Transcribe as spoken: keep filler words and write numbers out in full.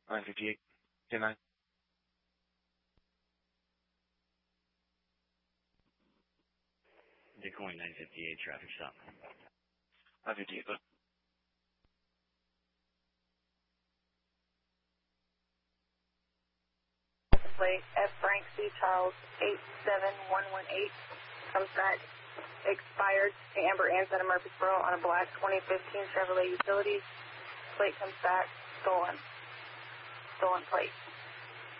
nine fifty-eight, ten nine. Decoy nine fifty-eight, traffic stop. nine fifty-eight, good. Plate F Frank C Charles eight seven one one eight comes back expired to Amber Anson of Murfreesboro on a black twenty fifteen Chevrolet Utilities. Plate comes back stolen. Stolen plate.